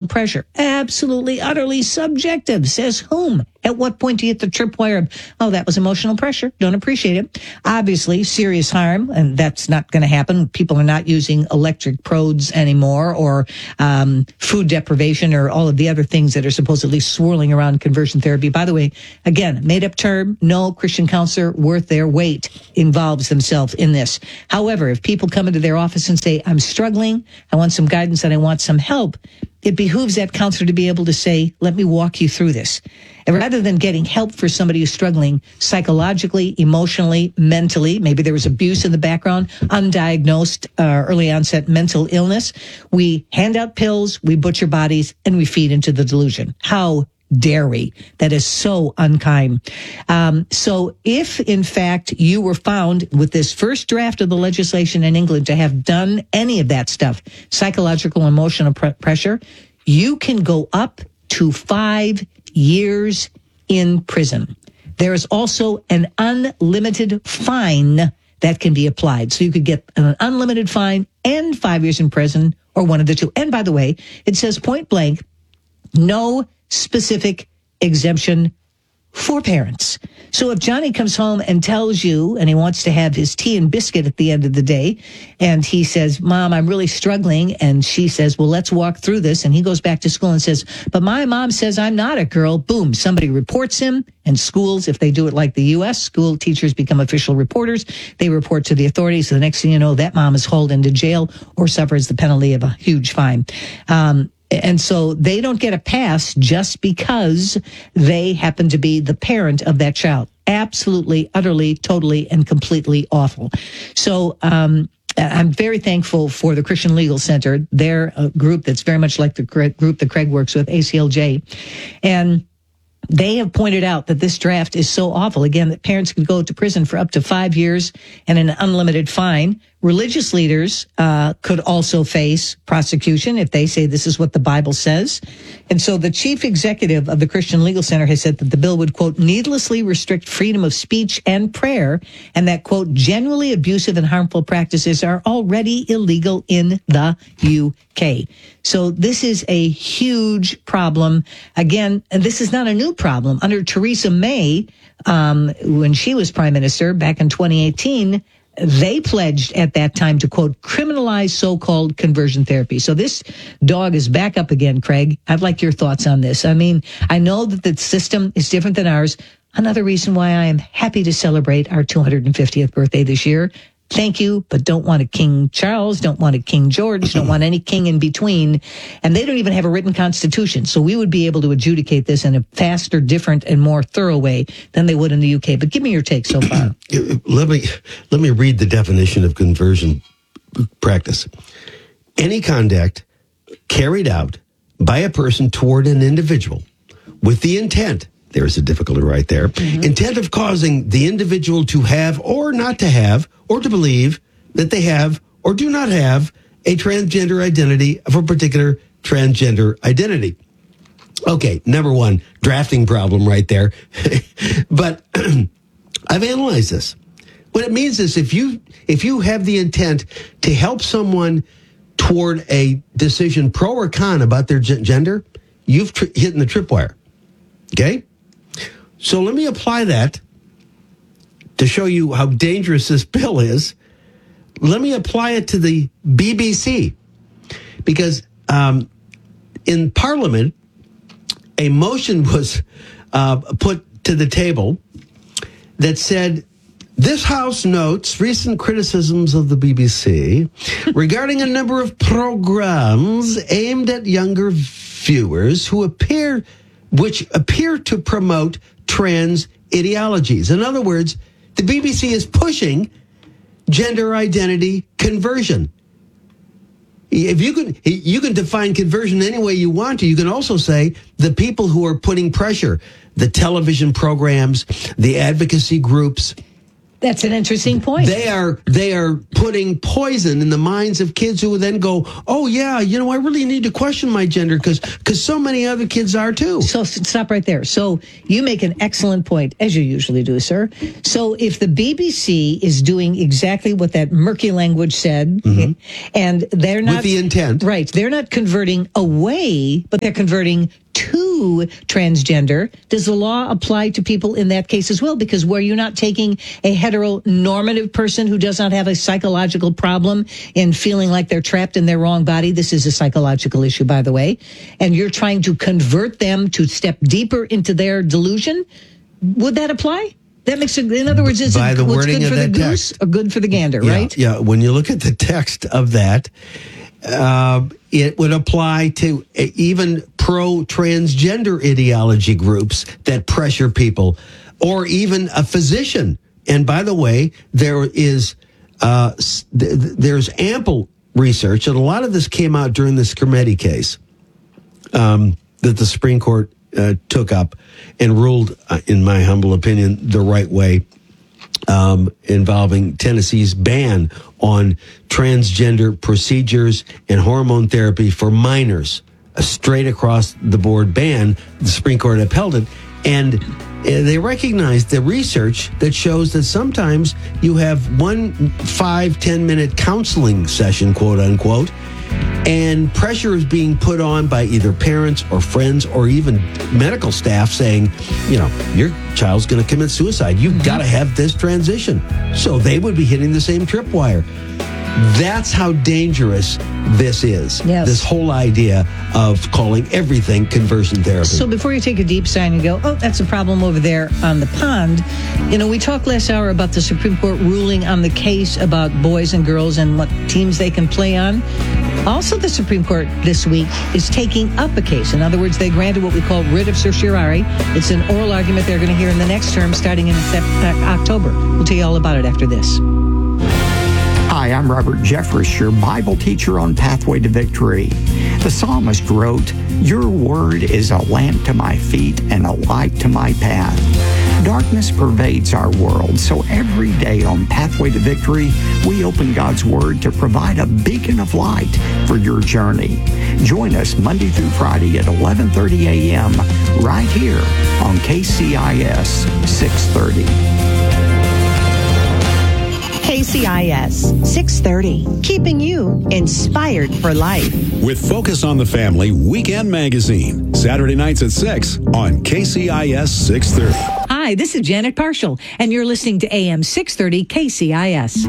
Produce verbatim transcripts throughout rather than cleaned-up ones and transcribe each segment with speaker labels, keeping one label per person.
Speaker 1: pressure. Absolutely, utterly subjective. Says whom? At what point do you hit the tripwire of, oh, that was emotional pressure? Don't appreciate it. Obviously, serious harm, and that's not going to happen. People are not using electric prods anymore, or um, food deprivation, or all of the other things that are supposedly swirling around conversion therapy. By the way, again, made-up term. No Christian counselor worth their weight involves themselves in this. However, if people come into their office and say, I'm struggling, I want some guidance, and I want some help, it behooves that counselor to be able to say, let me walk you through this. And rather than getting help for somebody who's struggling psychologically, emotionally, mentally, maybe there was abuse in the background, undiagnosed uh, early onset mental illness, we hand out pills, we butcher bodies, and we feed into the delusion. How dare we? That is so unkind. Um, so if, in fact, you were found with this first draft of the legislation in England to have done any of that stuff, psychological, emotional pr- pressure, you can go up to five years in prison. There is also an unlimited fine that can be applied. So you could get an unlimited fine and five years in prison, or one of the two. And by the way, it says point blank, no specific exemption for parents. So if Johnny comes home and tells you, and he wants to have his tea and biscuit at the end of the day, and he says, Mom, I'm really struggling, and she says, well, let's walk through this, and he goes back to school and says, but my mom says I'm not a girl, boom, somebody reports him, and schools, if they do it like the U S, school teachers become official reporters, they report to the authorities, so the next thing you know, that mom is hauled into jail or suffers the penalty of a huge fine. Um, And so they don't get a pass just because they happen to be the parent of that child. Absolutely, utterly, totally, and completely awful. So um, I'm very thankful for the Christian Legal Center. They're a group that's very much like the group that Craig works with, A C L J. And they have pointed out that this draft is so awful, again, that parents can go to prison for up to five years and an unlimited fine. Religious leaders uh, could also face prosecution if they say this is what the Bible says. And so the chief executive of the Christian Legal Center has said that the bill would, quote, needlessly restrict freedom of speech and prayer, and that, quote, generally abusive and harmful practices are already illegal in the U K. So this is a huge problem. Again, and this is not a new problem. Under Theresa May, um, when she was prime minister back in twenty eighteen, they pledged at that time to, quote, criminalize so-called conversion therapy. So this dog is back up again, Craig. I'd like your thoughts on this. I mean, I know that the system is different than ours. Another reason why I am happy to celebrate our two hundred fiftieth birthday this year. Thank you, but don't want a King Charles, don't want a King George, don't want any king in between. And they don't even have a written constitution. So we would be able to adjudicate this in a faster, different, and more thorough way than they would in the U K. But give me your take so far.
Speaker 2: Let me, let me read the definition of conversion practice. Any conduct carried out by a person toward an individual with the intent, there's a difficulty right there, mm-hmm. intent of causing the individual to have or not to have, or to believe that they have or do not have a transgender identity of a particular transgender identity. Okay, number one, drafting problem right there. But I've analyzed this. What it means is if you if you have the intent to help someone toward a decision pro or con about their g- gender, you've tr- hit the tripwire. Okay? So let me apply that to show you how dangerous this bill is. Let me apply it to the B B C. Because um, in Parliament, a motion was uh, put to the table that said, this House notes recent criticisms of the B B C regarding a number of programs aimed at younger viewers who appear, which appear to promote trans ideologies. In other words, the B B C is pushing gender identity conversion. If you can, you can define conversion any way you want to. You can also say the people who are putting pressure, the television programs, the advocacy groups,
Speaker 1: That's an interesting point.
Speaker 2: They are they are putting poison in the minds of kids who then go, oh, yeah, you know, I really need to question my gender because because so many other kids are too.
Speaker 1: So stop right there. So you make an excellent point, as you usually do, sir. So if the B B C is doing exactly what that murky language said, mm-hmm. and they're not...
Speaker 2: With the intent.
Speaker 1: Right. They're not converting away, but they're converting to transgender. Does the law apply to people in that case as well? Because were you not taking a heteronormative person who does not have a psychological problem in feeling like they're trapped in their wrong body? This is a psychological issue, by the way. And you're trying to convert them to step deeper into their delusion? Would that apply? That makes it, in other words, is
Speaker 2: By
Speaker 1: it
Speaker 2: the
Speaker 1: what's
Speaker 2: wording
Speaker 1: good
Speaker 2: of
Speaker 1: for the
Speaker 2: that
Speaker 1: goose
Speaker 2: text.
Speaker 1: or good for the gander,
Speaker 2: Yeah,
Speaker 1: right?
Speaker 2: Yeah, when you look at the text of that, uh, it would apply to even pro-transgender ideology groups that pressure people, or even a physician. And by the way, there is uh, th- there's ample research, and a lot of this came out during the Scarametti case um, that the Supreme Court uh, took up and ruled, uh, in my humble opinion, the right way. Um, involving Tennessee's ban on transgender procedures and hormone therapy for minors. A straight across the board ban. The Supreme Court upheld it. And they recognized the research that shows that sometimes you have one five, ten minute counseling session, quote unquote, and pressure is being put on by either parents or friends or even medical staff saying, you know, your child's going to commit suicide. You've mm-hmm. got to have this transition. So they would be hitting the same tripwire. That's how dangerous this is.
Speaker 1: Yes.
Speaker 2: This whole idea of calling everything conversion therapy.
Speaker 1: So before you take a deep sigh and go, oh, that's a problem over there on the pond, you know, we talked last hour about the Supreme Court ruling on the case about boys and girls and what teams they can play on. Also, the Supreme Court this week is taking up a case. In other words, they granted what we call writ of certiorari. It's an oral argument they're going to hear in the next term starting in October. We'll tell you all about it after this.
Speaker 3: Hi, I'm Robert Jeffress, your Bible teacher on Pathway to Victory. The psalmist wrote, "Your word is a lamp to my feet and a light to my path." Darkness pervades our world, so every day on Pathway to Victory, we open God's Word to provide a beacon of light for your journey. Join us Monday through Friday at eleven thirty a.m. right here on K C I S six thirty.
Speaker 4: K C I S six thirty, keeping you inspired for life.
Speaker 5: With Focus on the Family Weekend Magazine, Saturday nights at six on K C I S six thirty.
Speaker 1: Hi, this is Janet Parshall, and you're listening to A M six thirty K C I S.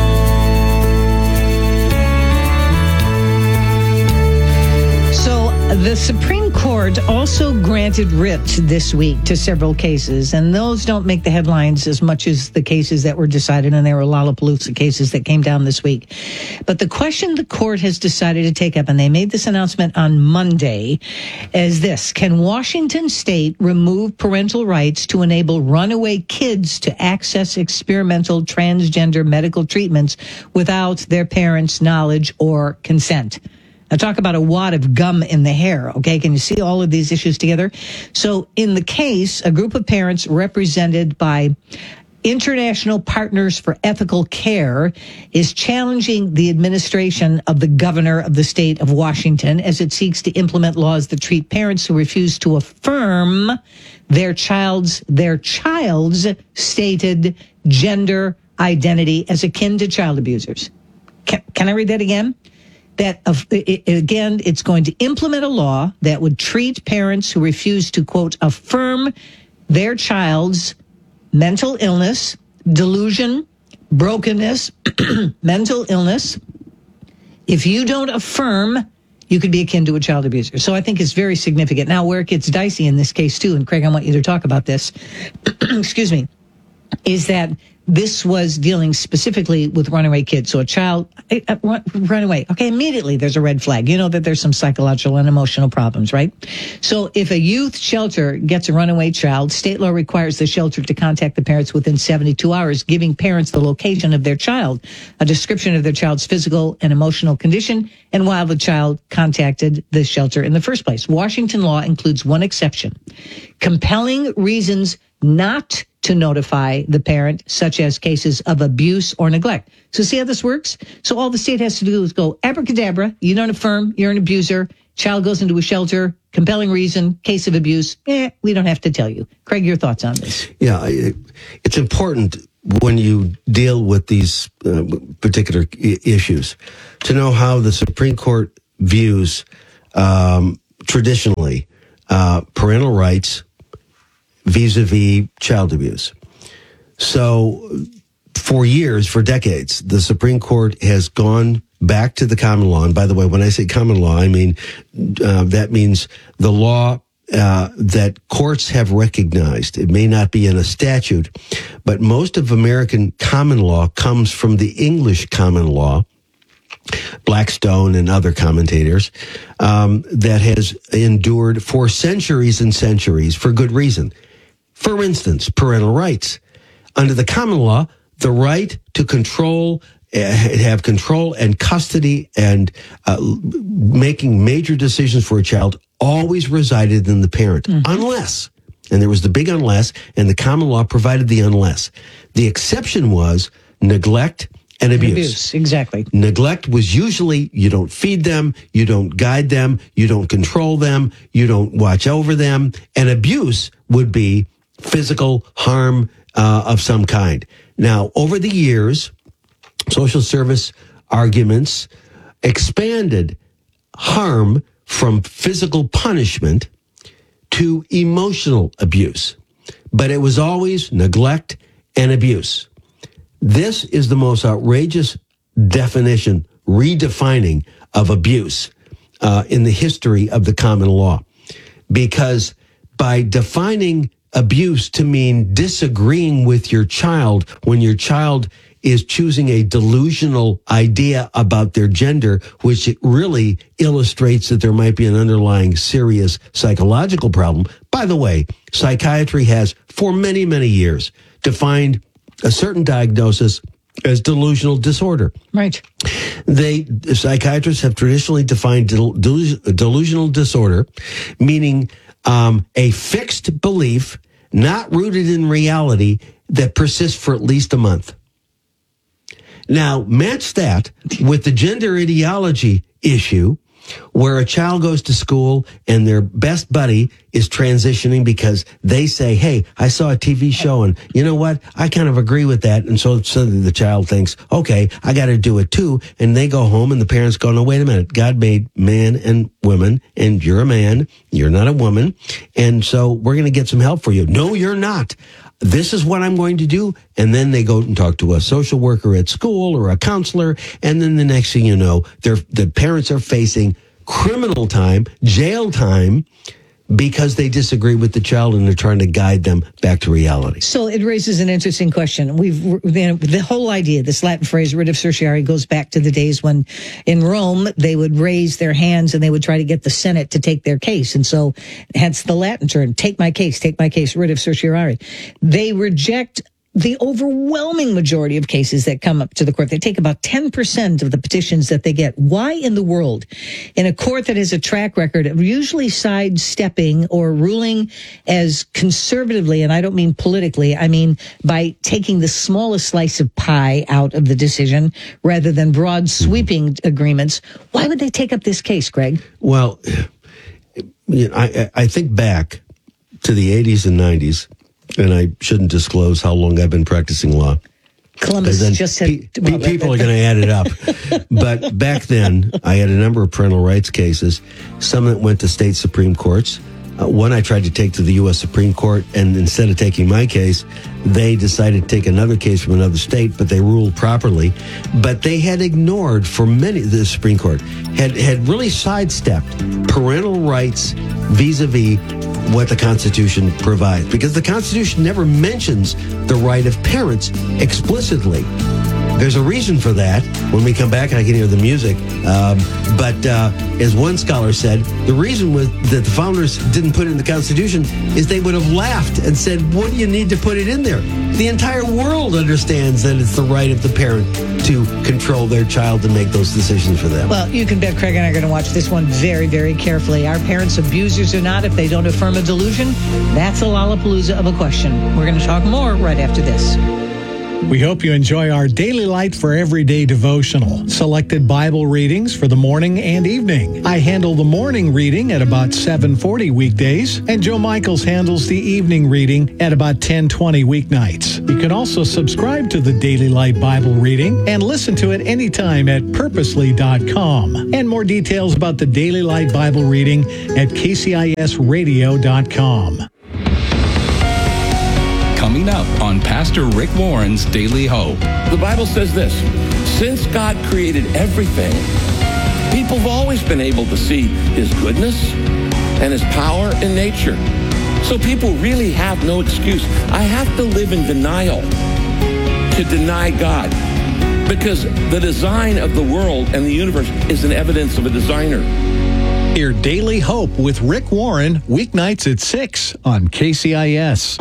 Speaker 1: The Supreme Court also granted writ this week to several cases, and those don't make the headlines as much as the cases that were decided, and there were Lollapalooza cases that came down this week. But the question the court has decided to take up, and they made this announcement on Monday, is this: can Washington State remove parental rights to enable runaway kids to access experimental transgender medical treatments without their parents' knowledge or consent? Now, talk about a wad of gum in the hair, okay? Can you see all of these issues together? So in the case, a group of parents represented by International Partners for Ethical Care is challenging the administration of the governor of the state of Washington as it seeks to implement laws that treat parents who refuse to affirm their child's, their child's stated gender identity as akin to child abusers. Can, can I read that again? That, uh, it, again, it's going to implement a law that would treat parents who refuse to, quote, affirm their child's mental illness, delusion, brokenness, mental illness. If you don't affirm, you could be akin to a child abuser. So I think it's very significant. Now, where it gets dicey in this case, too, and Craig, I want you to talk about this, excuse me, is that this was dealing specifically with runaway kids. So a child, uh, run, run away. Okay, immediately there's a red flag. You know that there's some psychological and emotional problems, right? So if a youth shelter gets a runaway child, state law requires the shelter to contact the parents within seventy-two hours, giving parents the location of their child, a description of their child's physical and emotional condition, and while the child contacted the shelter in the first place. Washington law includes one exception: compelling reasons not to notify the parent, such as cases of abuse or neglect. So see how this works? So all the state has to do is go abracadabra, you don't affirm, you're an abuser, child goes into a shelter, compelling reason, case of abuse, eh, we don't have to tell you. Craig, your thoughts on this?
Speaker 2: Yeah, it, it's important when you deal with these uh, particular I- issues to know how the Supreme Court views um, traditionally uh, parental rights vis-a-vis child abuse. So for years, for decades, the Supreme Court has gone back to the common law. And by the way, when I say common law, I mean uh, that means the law uh, that courts have recognized. It may not be in a statute, but most of American common law comes from the English common law, Blackstone and other commentators, um, that has endured for centuries and centuries for good reason. For instance, parental rights. Under the common law, the right to control, uh, have control and custody and uh, making major decisions for a child always resided in the parent, mm-hmm. unless, and there was the big unless, and the common law provided the unless. The exception was neglect and abuse.
Speaker 1: Abuse, exactly.
Speaker 2: Neglect was usually you don't feed them, you don't guide them, you don't control them, you don't watch over them, and abuse would be physical harm uh, of some kind. Now, over the years, social service arguments expanded harm from physical punishment to emotional abuse, but it was always neglect and abuse. This is the most outrageous definition, redefining of abuse uh, in the history of the common law, because by defining abuse to mean disagreeing with your child when your child is choosing a delusional idea about their gender, which it really illustrates that there might be an underlying serious psychological problem. By the way, psychiatry has for many, many years defined a certain diagnosis as delusional disorder.
Speaker 1: Right.
Speaker 2: They, psychiatrists have traditionally defined del- del- delusional disorder, meaning um, a fixed belief not rooted in reality that persists for at least a month. Now, match that with the gender ideology issue, where a child goes to school and their best buddy is transitioning because they say, hey, I saw a T V show and you know what? I kind of agree with that. And so suddenly the child thinks, okay, I got to do it too. And they go home and the parents go, no, wait a minute. God made man and women and you're a man. You're not a woman. And so we're going to get some help for you. No, you're not. This is what I'm going to do. And then they go and talk to a social worker at school or a counselor. And then the next thing you know, they're, the parents are facing criminal time, jail time, because they disagree with the child and they're trying to guide them back to reality.
Speaker 1: So it raises an interesting question. We've the whole idea, this Latin phrase, writ of certiorari, goes back to the days when in Rome they would raise their hands and they would try to get the Senate to take their case. And so hence the Latin term, take my case, take my case, writ of certiorari. They reject the overwhelming majority of cases that come up to the court. They take about ten percent of the petitions that they get. Why in the world, in a court that has a track record of usually sidestepping or ruling as conservatively, and I don't mean politically, I mean by taking the smallest slice of pie out of the decision rather than broad sweeping agreements, why would they take up this case, Greg?
Speaker 2: Well, you know, I, I think back to the eighties and nineties, and I shouldn't disclose how long I've been practicing law.
Speaker 1: Columbus
Speaker 2: then
Speaker 1: just said...
Speaker 2: Pe- well, people are going to add it up. But back then, I had a number of parental rights cases, some that went to state Supreme Courts. Uh, one I tried to take to the U S Supreme Court, and instead of taking my case, they decided to take another case from another state, but they ruled properly. But they had ignored for many, the Supreme Court, had, had really sidestepped parental rights vis-a-vis what the Constitution provides, because the Constitution never mentions the right of parents explicitly. There's a reason for that. When we come back, I can hear the music. Um, but uh, as one scholar said, the reason was that the founders didn't put it in the Constitution is they would have laughed and said, what do you need to put it in there? The entire world understands that it's the right of the parent to control their child and make those decisions for them.
Speaker 1: Well, you can bet Craig and I are going to watch this one very, very carefully. Are parents abusers or not if they don't affirm a delusion? That's a Lollapalooza of a question. We're going to talk more right after this.
Speaker 6: We hope you enjoy our Daily Light for Everyday devotional, selected Bible readings for the morning and evening. I handle the morning reading at about seven forty weekdays, and Joe Michaels handles the evening reading at about ten twenty weeknights. You can also subscribe to the Daily Light Bible reading and listen to it anytime at purposely dot com. And more details about the Daily Light Bible reading at k c i s radio dot com.
Speaker 7: Coming up on Pastor Rick Warren's Daily Hope.
Speaker 8: The Bible says this: since God created everything, people have always been able to see his goodness and his power in nature. So people really have no excuse. I have to live in denial to deny God, because the design of the world and the universe is an evidence of a designer.
Speaker 6: Hear Daily Hope with Rick Warren, weeknights at six on K C I S.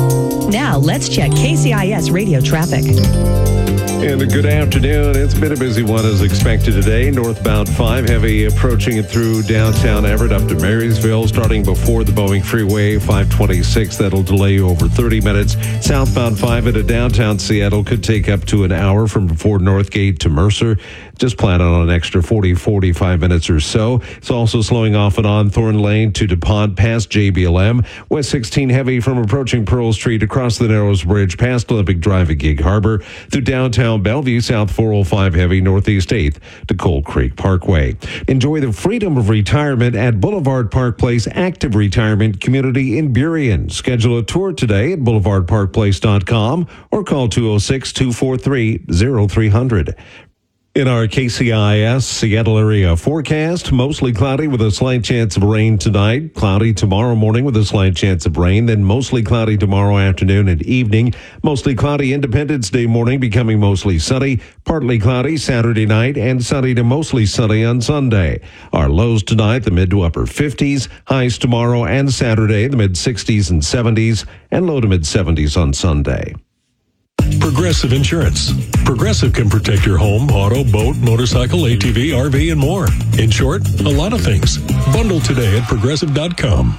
Speaker 4: Now let's check K C I S radio traffic.
Speaker 9: And a good afternoon. It's been a busy one as expected today. Northbound five, heavy approaching it through downtown Everett up to Marysville, starting before the Boeing Freeway, five twenty-six. That'll delay you over thirty minutes. Southbound five into downtown Seattle could take up to an hour from before Northgate to Mercer. Just plan on an extra forty, forty-five minutes or so. It's also slowing off and on Thorn Lane to DuPont past J B L M. West sixteen heavy from approaching Pearl Street across the Narrows Bridge past Olympic Drive at Gig Harbor through downtown Bellevue. South four oh five heavy northeast eighth to Cold Creek Parkway. Enjoy the freedom of retirement at Boulevard Park Place Active Retirement Community in Burien. Schedule a tour today at boulevard park place dot com or call two oh six, two four three, oh three hundred. In our K C I S Seattle area forecast, mostly cloudy with a slight chance of rain tonight, cloudy tomorrow morning with a slight chance of rain, then mostly cloudy tomorrow afternoon and evening, mostly cloudy Independence Day morning, becoming mostly sunny, partly cloudy Saturday night, and sunny to mostly sunny on Sunday. Our lows tonight, the mid to upper fifties, highs tomorrow and Saturday, the mid sixties and seventies, and low to mid seventies on Sunday.
Speaker 10: Progressive Insurance. Progressive can protect your home, auto, boat, motorcycle, A T V, R V, and more. In short, a lot of things. Bundle today at progressive dot com.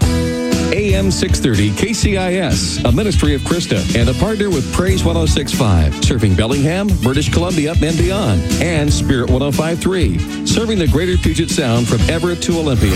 Speaker 7: A M six thirty K C I S, a ministry of Krista and a partner with Praise one oh six point five, serving Bellingham, British Columbia, and beyond, and Spirit one oh five point three, serving the greater Puget Sound from Everett to Olympia.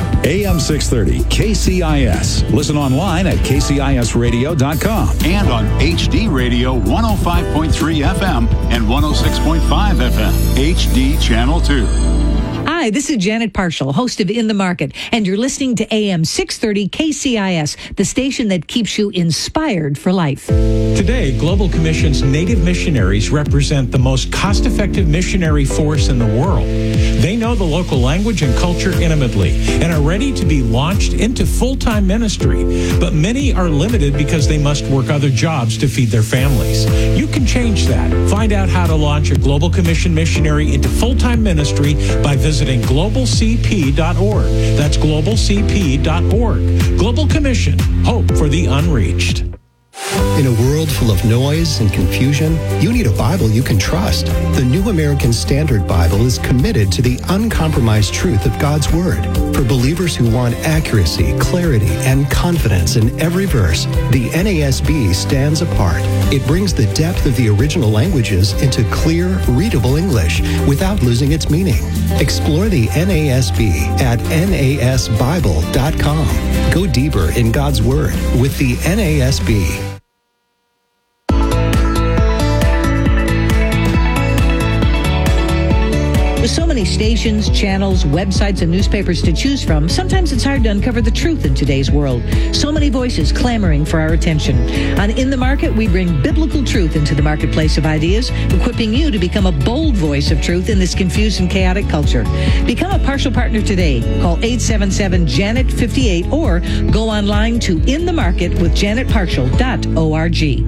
Speaker 5: A M six thirty K C I S. Listen online at k c i s radio dot com
Speaker 11: and on H D Radio one oh five point three F M and one oh six point five F M, H D Channel two.
Speaker 1: Hi, this is Janet Parshall, host of In the Market, and you're listening to A M six thirty K C I S, the station that keeps you inspired for life.
Speaker 6: Today, Global Commission's Native missionaries represent the most cost-effective missionary force in the world. They know the local language and culture intimately and are ready to be launched into full-time ministry. But many are limited because they must work other jobs to feed their families. You can change that. Find out how to launch a Global Commission missionary into full-time ministry by visiting global c p dot org. That's global c p dot org. Global Commission, hope for the unreached.
Speaker 12: In a world full of noise and confusion, you need a Bible you can trust. The New American Standard Bible is committed to the uncompromised truth of God's Word. For believers who want accuracy, clarity, and confidence in every verse, the N A S B stands apart. It brings the depth of the original languages into clear, readable English without losing its meaning. Explore the N A S B at N A S bible dot com. Go deeper in God's Word with the N A S B.
Speaker 1: With so many stations, channels, websites, and newspapers to choose from, sometimes it's hard to uncover the truth in today's world. So many voices clamoring for our attention. On In the Market, we bring biblical truth into the marketplace of ideas, equipping you to become a bold voice of truth in this confused and chaotic culture. Become a partial partner today. Call eight seven seven, Janet fifty-eight or go online to in the market with janet partial dot org.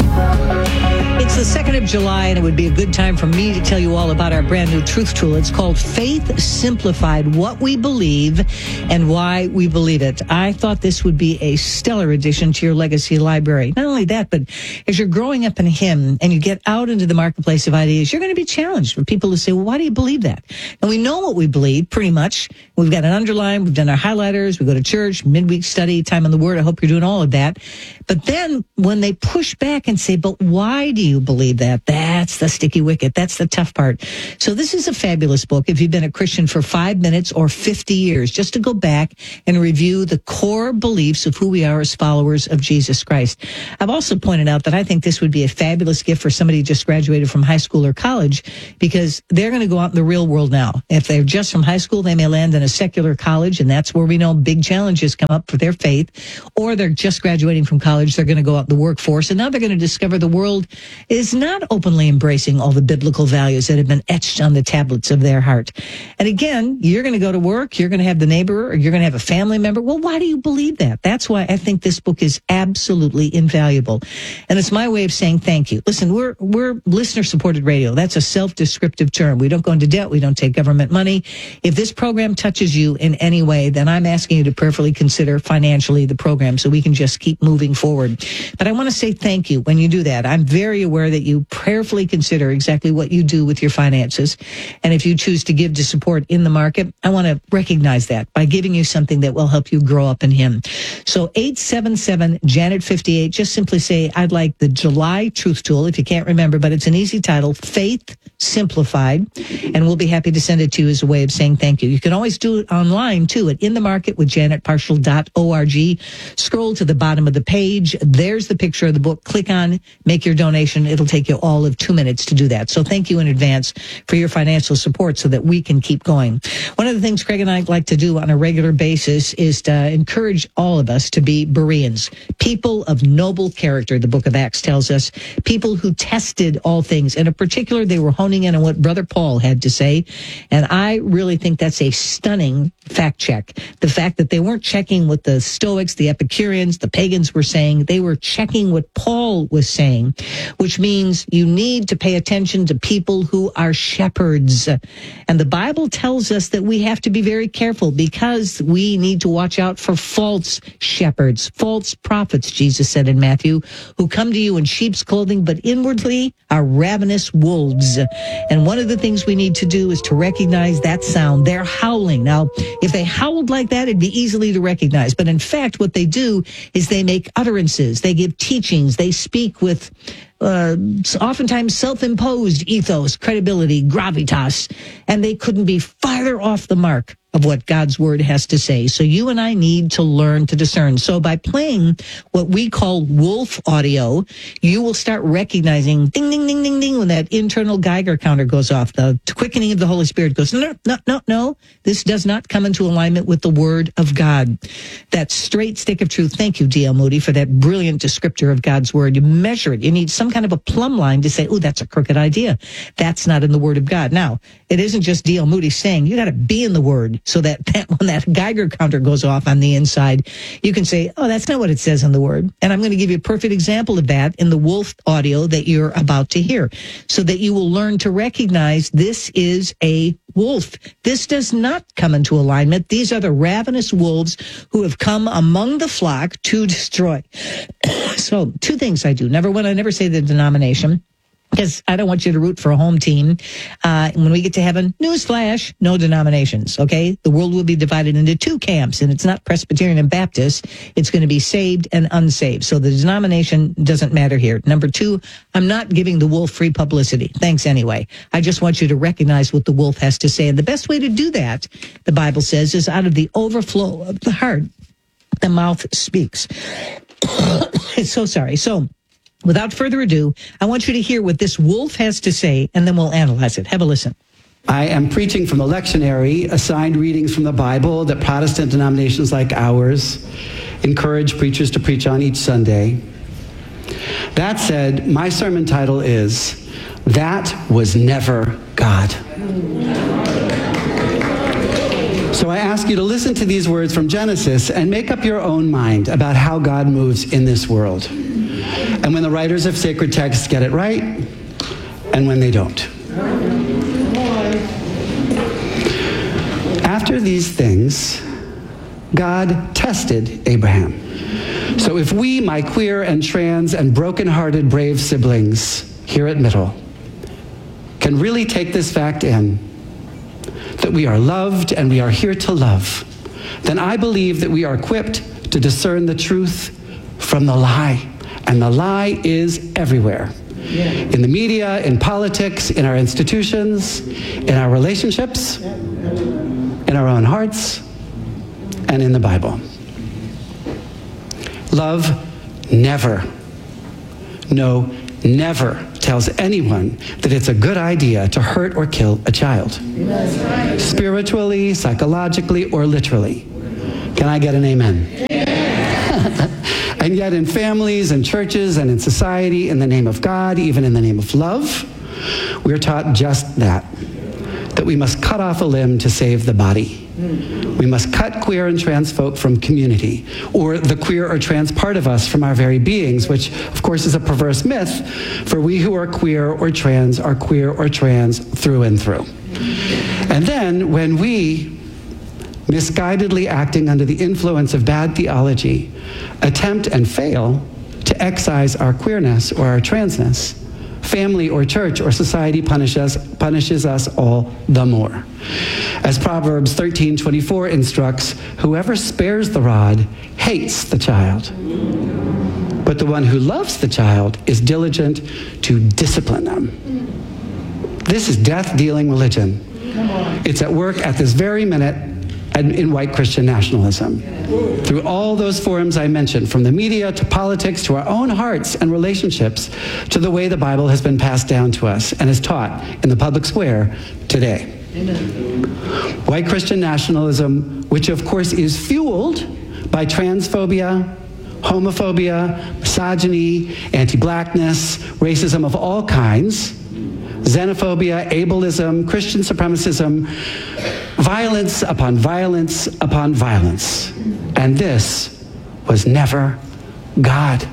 Speaker 1: It's the second of July, and it would be a good time for me to tell you all about our brand new truth tool. It's called Faith Simplified, What We Believe and Why We Believe It. I thought this would be a stellar addition to your legacy library. Not only that, but as you're growing up in Him and you get out into the marketplace of ideas, you're going to be challenged for people to say, well, why do you believe that? And we know what we believe, pretty much. We've got an underline, we've done our highlighters, we go to church, midweek study, time on the Word. I hope you're doing all of that. But then when they push back and say, but why do you believe that? That's the sticky wicket. That's the tough part. So this is a fabulous book if you've been a Christian for five minutes or fifty years, just to go back and review the core beliefs of who we are as followers of Jesus Christ. I've also pointed out that I think this would be a fabulous gift for somebody who just graduated from high school or college, because they're going to go out in the real world now. If they're just from high school, they may land in a secular college, and that's where we know big challenges come up for their faith. Or they're just graduating from college, they're going to go out in the workforce, and now they're going to discover the world is not openly embracing all the biblical values that have been etched on the tablets of their heart. And again, you're going to go to work, you're going to have the neighbor, or you're going to have a family member. Well, why do you believe that? That's why I think this book is absolutely invaluable. And it's my way of saying thank you. Listen, we're we're listener-supported radio. That's a self-descriptive term. We don't go into debt. We don't take government money. If this program touches you in any way, then I'm asking you to prayerfully consider financially the program so we can just keep moving forward. But I want to say thank you when you do that. I'm very aware that you prayerfully consider exactly what you do with your finances. And if you choose to give to support in the market, I want to recognize that by giving you something that will help you grow up in Him. So eight seven seven Janet fifty-eight, just simply say, I'd like the July Truth Tool, if you can't remember, but it's an easy title, Faith Simplified, and we'll be happy to send it to you as a way of saying thank you. You can always do it online, too, at in the market with janet parshall dot org. Scroll to the bottom of the page. There's the picture of the book. Click on, make your donation. It'll take you all of two minutes to do that. So thank you in advance for your financial support so that we can keep going. One of the things Craig and I like to do on a regular basis is to encourage all of us to be Bereans, people of noble character, the book of Acts tells us, people who tested all things. And in particular, they were honing in on what Brother Paul had to say. And I really think that's a stunning fact check. The fact that they weren't checking what the Stoics, the Epicureans, the pagans were saying. They were checking what Paul was saying, which means you need to pay attention to people who are shepherds. And the Bible tells us that we have to be very careful because we need to watch out for false shepherds, false prophets, Jesus said in Matthew, who come to you in sheep's clothing, but inwardly are ravenous wolves. And one of the things we need to do is to recognize that sound. They're howling. Now, if they howled like that, it'd be easily to recognize. But in fact, what they do is they make utterances. They give teachings. They speak with uh, oftentimes self-imposed ethos, credibility, gravitas, and they couldn't be farther off the mark of what God's Word has to say. So you and I need to learn to discern. So by playing what we call wolf audio, you will start recognizing ding, ding, ding, ding, ding, when that internal Geiger counter goes off. The quickening of the Holy Spirit goes, no, no, no, no. This does not come into alignment with the Word of God. That straight stick of truth. Thank you, D L Moody, for that brilliant descriptor of God's Word. You measure it. You need some kind of a plumb line to say, oh, that's a crooked idea. That's not in the Word of God. Now, it isn't just D L Moody saying, you got to be in the Word. So that, that when that Geiger counter goes off on the inside, you can say, oh, that's not what it says in the Word. And I'm going to give you a perfect example of that in the wolf audio that you're about to hear, so that you will learn to recognize this is a wolf. This does not come into alignment. These are the ravenous wolves who have come among the flock to destroy. So two things I do. Number one, I never say the denomination, because I don't want you to root for a home team. Uh, when we get to heaven, newsflash, no denominations, okay? The world will be divided into two camps, and it's not Presbyterian and Baptist. It's going to be saved and unsaved. So the denomination doesn't matter here. Number two, I'm not giving the wolf free publicity. Thanks anyway. I just want you to recognize what the wolf has to say. And the best way to do that, the Bible says, is out of the overflow of the heart, the mouth speaks. So sorry. So, without further ado, I want you to hear what this wolf has to say, and then we'll analyze it. Have a listen.
Speaker 13: I am preaching from the lectionary, assigned readings from the Bible that Protestant denominations like ours encourage preachers to preach on each Sunday. That said, my sermon title is, That Was Never God. So I ask you to listen to these words from Genesis and make up your own mind about how God moves in this world. and when the writers of sacred texts get it right, and when they don't. After these things, God tested Abraham. So if we, my queer and trans and broken-hearted brave siblings here at Middle, can really take this fact in, that we are loved and we are here to love, then I believe that we are equipped to discern the truth from the lie. And the lie is everywhere. Yeah. In the media, in politics, in our institutions, in our relationships, in our own hearts, and in the Bible. Love never, no, never tells anyone that it's a good idea to hurt or kill a child. That's right. Spiritually, psychologically, or literally. Can I get an amen? And yet in families and churches and in society, in the name of God, even in the name of love, we're taught just that, that we must cut off a limb to save the body. We must cut queer and trans folk from community, or the queer or trans part of us from our very beings, which of course is a perverse myth, for we who are queer or trans are queer or trans through and through. And then when we, misguidedly acting under the influence of bad theology, attempt and fail to excise our queerness or our transness, family or church or society punish us, punishes us all the more. As Proverbs thirteen twenty-four instructs, whoever spares the rod hates the child, but the one who loves the child is diligent to discipline them. This is death-dealing religion. It's at work at this very minute in white Christian nationalism. Through all those forums I mentioned, from the media to politics to our own hearts and relationships, to the way the Bible has been passed down to us and is taught in the public square today. Amen. White Christian nationalism, which of course is fueled by transphobia, homophobia, misogyny, anti-blackness, racism of all kinds, xenophobia, ableism, Christian supremacism, violence upon violence upon violence. And this was never God.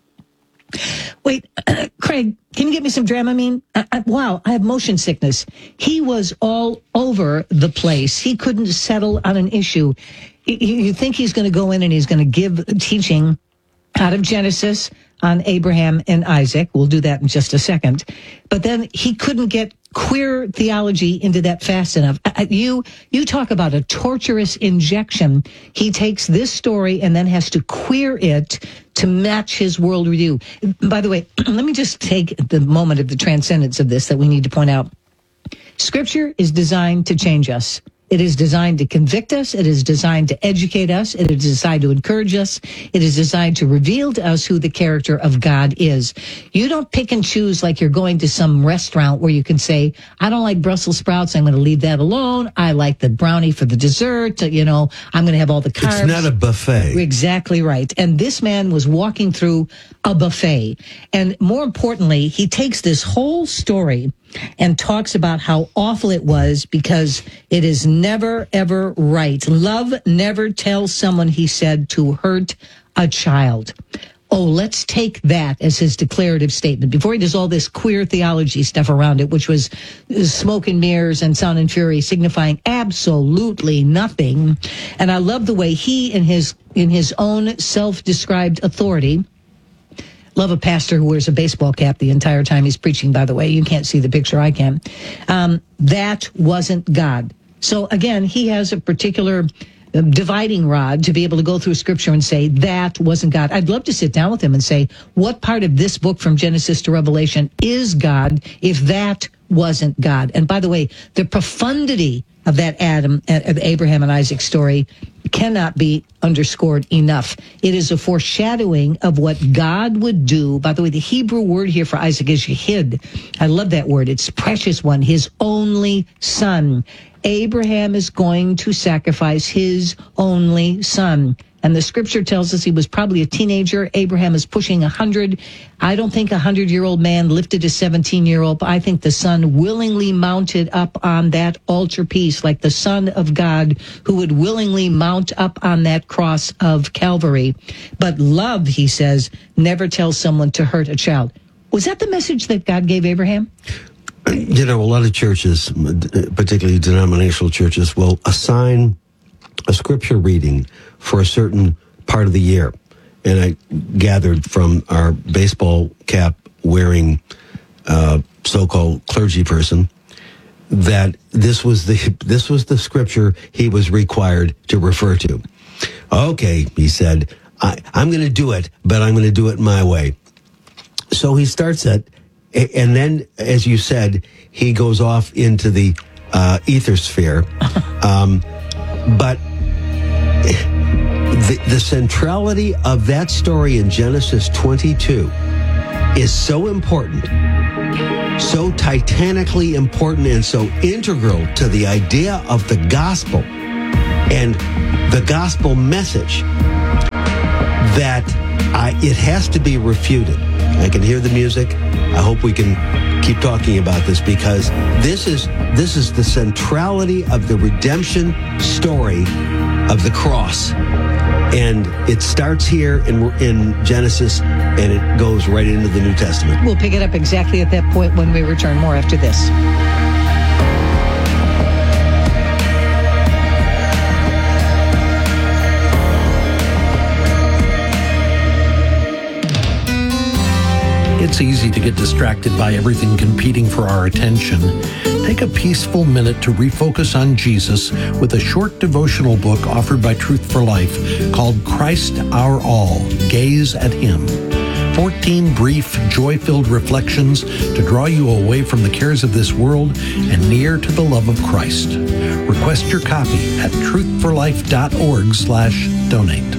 Speaker 1: Wait, uh, Craig, can you get me some Dramamine? I, I, wow, I have motion sickness. He was all over the place. He couldn't settle on an issue. You, you think he's going to go in and he's going to give teaching out of Genesis on Abraham and Isaac. We'll do that in just a second. But then he couldn't get queer theology into that fast enough. You you talk about a torturous injection. He takes this story and then has to queer it to match his worldview. By the way, let me just take the moment of the transcendence of this that we need to point out. Scripture is designed to change us. It is designed to convict us. It is designed to educate us. It is designed to encourage us. It is designed to reveal to us who the character of God is. You don't pick and choose like you're going to some restaurant where you can say, I don't like Brussels sprouts. I'm going to leave that alone. I like the brownie for the dessert. You know, I'm going to have all the carbs.
Speaker 2: It's not a buffet.
Speaker 1: Exactly right. And this man was walking through a buffet. And more importantly, he takes this whole story and talks about how awful it was because it is never, ever right. Love never tells someone, he said, to hurt a child. Oh, let's take that as his declarative statement before he does all this queer theology stuff around it, which was smoke and mirrors and sound and fury, signifying absolutely nothing. And I love the way he, in his in his own self-described authority, love a pastor who wears a baseball cap the entire time he's preaching, by the way. You can't see the picture, I can. Um, that wasn't God. So again, he has a particular uh, dividing rod to be able to go through Scripture and say, that wasn't God. I'd love to sit down with him and say, what part of this book from Genesis to Revelation is God if that wasn't God? And by the way, the profundity of that Adam, of Abraham and Isaac story cannot be underscored enough. It is a foreshadowing of what God would do. By the way, the Hebrew word here for Isaac is yehid. I love that word. It's precious one, his only son. Abraham is going to sacrifice his only son. And the scripture tells us he was probably a teenager. Abraham is pushing one hundred. I don't think a hundred-year-old man lifted a seventeen-year-old. I think the son willingly mounted up on that altarpiece peace, like the Son of God who would willingly mount up on that cross of Calvary. But love, he says, never tells someone to hurt a child. Was that the message that God gave Abraham?
Speaker 2: You know, a lot of churches, particularly denominational churches, will assign a scripture reading for a certain part of the year. And I gathered from our baseball cap wearing uh, so-called clergy person that this was the this was the scripture he was required to refer to. Okay, he said, I, I'm going to do it, but I'm going to do it my way. So he starts it, and then, as you said, he goes off into the uh, ether sphere. Um, but the, the centrality of that story in Genesis twenty-two is so important, so titanically important, and so integral to the idea of the gospel and the gospel message that I, it has to be refuted. I can hear the music. I hope we can keep talking about this, because this is this is the centrality of the redemption story of the cross. And it starts here in, in Genesis, and it goes right into the New Testament.
Speaker 1: We'll pick it up exactly at that point when we return. More after this.
Speaker 14: It's easy to get distracted by everything competing for our attention. Take a peaceful minute to refocus on Jesus with a short devotional book offered by Truth for Life called Christ Our All, Gaze at Him. fourteen brief, joy-filled reflections to draw you away from the cares of this world and near to the love of Christ. Request your copy at truthforlife.org slash donate.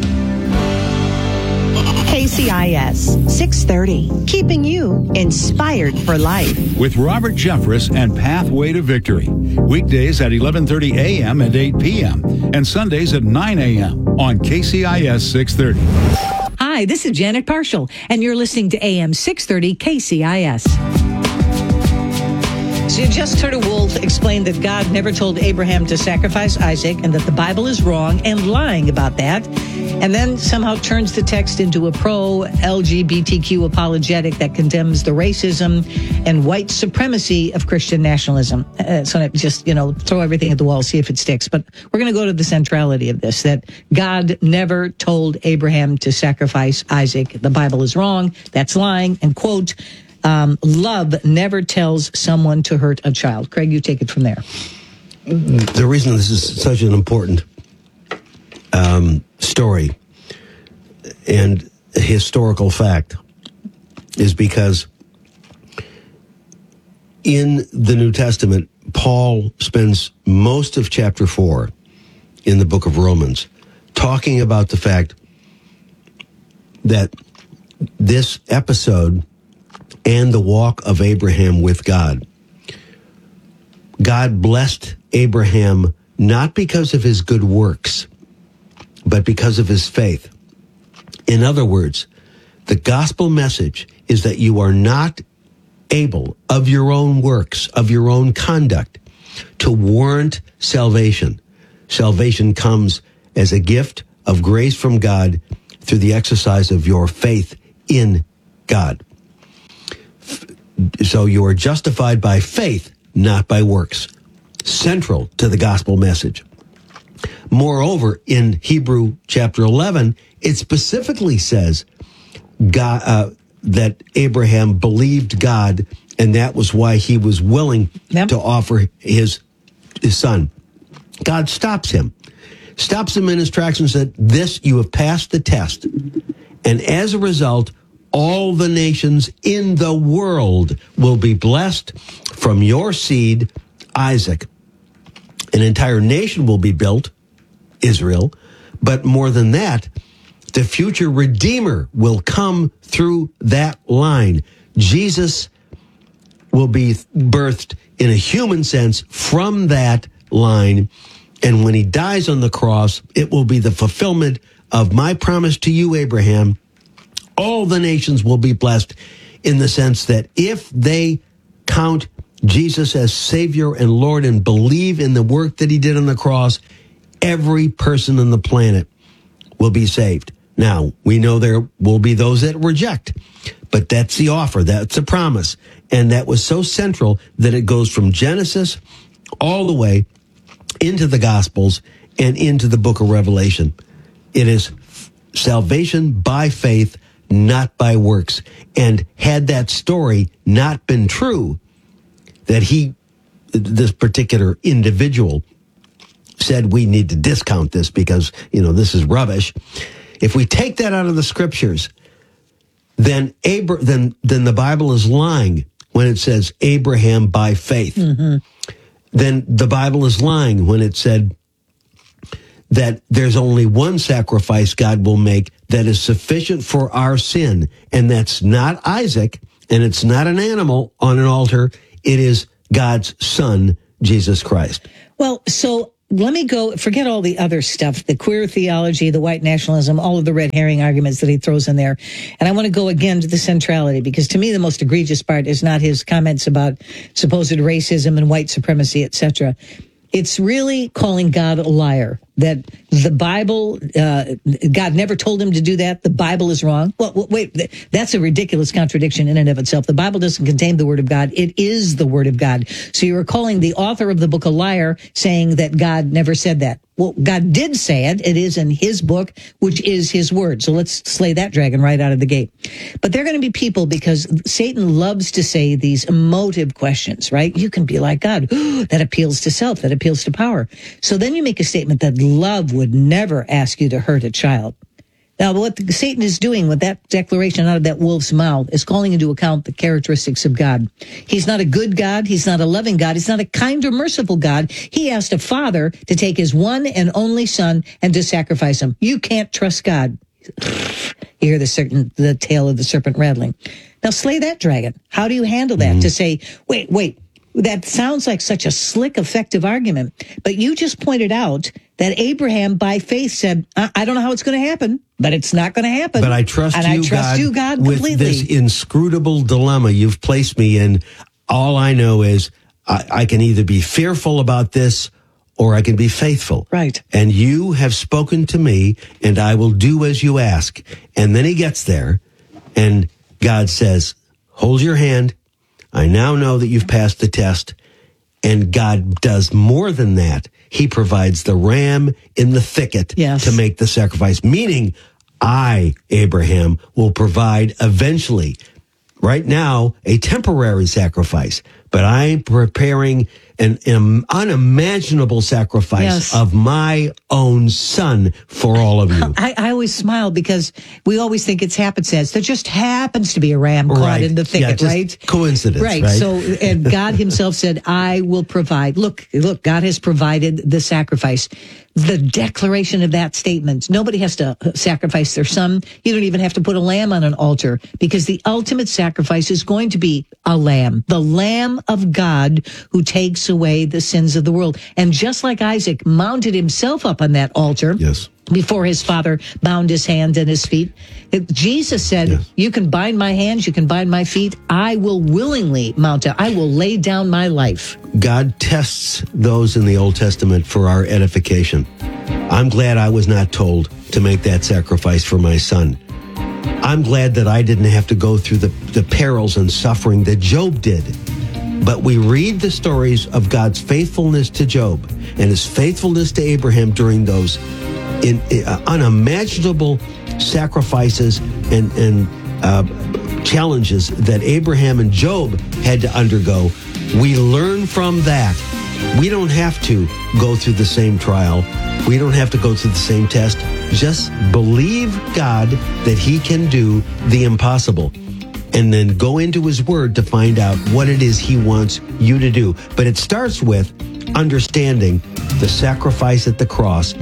Speaker 4: K C I S six thirty, keeping you inspired for life.
Speaker 11: With Robert Jeffress and Pathway to Victory. Weekdays at eleven thirty a.m. and eight p.m. and Sundays at nine a.m. on K C I S six thirty.
Speaker 1: Hi, this is Janet Parshall, and you're listening to A M six thirty K C I S. So you just heard a wolf explain that God never told Abraham to sacrifice Isaac, and that the Bible is wrong and lying about that, and then somehow turns the text into a pro-L G B T Q apologetic that condemns the racism and white supremacy of Christian nationalism. Uh, so just, you know, throw everything at the wall, see if it sticks. But we're going to go to the centrality of this, that God never told Abraham to sacrifice Isaac. The Bible is wrong. That's lying. And quote, Um, love never tells someone to hurt a child. Craig, you take it from there.
Speaker 2: The reason this is such an important um, story and historical fact is because in the New Testament, Paul spends most of chapter four in the book of Romans talking about the fact that this episode and the walk of Abraham with God, God blessed Abraham not because of his good works, but because of his faith. In other words, the gospel message is that you are not able, of your own works, of your own conduct, to warrant salvation. Salvation comes as a gift of grace from God through the exercise of your faith in God. So you are justified by faith, not by works. Central to the gospel message. Moreover, in Hebrew chapter eleven, it specifically says God, uh, that Abraham believed God, and that was why he was willing yep. to offer his, his son. God stops him, stops him in his tracks and said, this, you have passed the test. And as a result, all the nations in the world will be blessed from your seed, Isaac. An entire nation will be built, Israel, but more than that, the future Redeemer will come through that line. Jesus will be birthed in a human sense from that line, and when he dies on the cross, it will be the fulfillment of my promise to you, Abraham. All the nations will be blessed in the sense that if they count Jesus as Savior and Lord and believe in the work that he did on the cross, every person on the planet will be saved. Now, we know there will be those that reject, but that's the offer. That's a promise. And that was so central that it goes from Genesis all the way into the Gospels and into the book of Revelation. It is salvation by faith, not by works. And had that story not been true, that he, this particular individual, said we need to discount this because, you know, this is rubbish. If we take that out of the scriptures, then Abra- then then the Bible is lying when it says Abraham by faith. Mm-hmm. Then the Bible is lying when it said that there's only one sacrifice God will make that is sufficient for our sin, and that's not Isaac, and it's not an animal on an altar. It is God's Son, Jesus Christ.
Speaker 1: Well, so let me go, forget all the other stuff, the queer theology, the white nationalism, all of the red herring arguments that he throws in there. And I want to go again to the centrality, because to me the most egregious part is not his comments about supposed racism and white supremacy, et cetera. It's really calling God a liar, that the Bible, uh, God never told him to do that. The Bible is wrong. Well, wait, that's a ridiculous contradiction in and of itself. The Bible doesn't contain the Word of God. It is the Word of God. So you're calling the author of the book a liar, saying that God never said that. Well, God did say it. It is in his book, which is his word. So let's slay that dragon right out of the gate. But there are going to be people, because Satan loves to say these emotive questions, right? You can be like God. That appeals to self. That appeals to power. So then you make a statement that love would never ask you to hurt a child. Now, what Satan is doing with that declaration out of that wolf's mouth is calling into account the characteristics of God. He's not a good God. He's not a loving God. He's not a kind or merciful God. He asked a father to take his one and only son and to sacrifice him. You can't trust God. You hear the certain, the tail of the serpent rattling. Now, slay that dragon. How do you handle that? Mm-hmm. To say, wait, wait, that sounds like such a slick, effective argument. But you just pointed out that Abraham, by faith, said, I, I don't know how it's going to happen, but it's not going to happen.
Speaker 2: But I trust
Speaker 1: and
Speaker 2: you,
Speaker 1: I trust
Speaker 2: God,
Speaker 1: you, God,
Speaker 2: with
Speaker 1: completely.
Speaker 2: This inscrutable dilemma you've placed me in. All I know is I, I can either be fearful about this or I can be faithful.
Speaker 1: Right.
Speaker 2: And you have spoken to me, and I will do as you ask. And then he gets there, and God says, hold your hand. I now know that you've passed the test. And God does more than that. He provides the ram in the thicket
Speaker 1: yes.
Speaker 2: to make the sacrifice, meaning I, Abraham, will provide eventually, right now, a temporary sacrifice. But I'm preparing an, an unimaginable sacrifice
Speaker 1: yes.
Speaker 2: of my own son for all of you.
Speaker 1: I, I always smile because we always think it's happenstance. There just happens to be a ram caught
Speaker 2: right.
Speaker 1: in the thicket,
Speaker 2: yeah,
Speaker 1: right?
Speaker 2: Coincidence,
Speaker 1: right?
Speaker 2: right?
Speaker 1: So, and God himself said, I will provide. Look, look, God has provided the sacrifice. The declaration of that statement, nobody has to sacrifice their son. You don't even have to put a lamb on an altar, because the ultimate sacrifice is going to be a lamb, the Lamb of God who takes away the sins of the world. And just like Isaac mounted himself up on that altar,
Speaker 2: yes.
Speaker 1: before his father bound his hands and his feet, Jesus said, yes. you can bind my hands, you can bind my feet. I will willingly mount up. I will lay down my life.
Speaker 2: God tests those in the Old Testament for our edification. I'm glad I was not told to make that sacrifice for my son. I'm glad that I didn't have to go through the, the perils and suffering that Job did. But we read the stories of God's faithfulness to Job and his faithfulness to Abraham during those in, in, uh, unimaginable sacrifices and, and uh, challenges that Abraham and Job had to undergo. We learn from that. We don't have to go through the same trial. We don't have to go through the same test. Just believe God that he can do the impossible, and then go into his word to find out what it is he wants you to do. But it starts with understanding the sacrifice at the cross